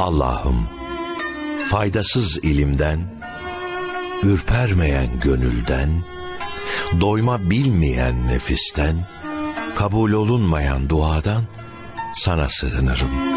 Allah'ım, faydasız ilimden, ürpermeyen gönülden, doyma bilmeyen nefisten, kabul olunmayan duadan sana sığınırım.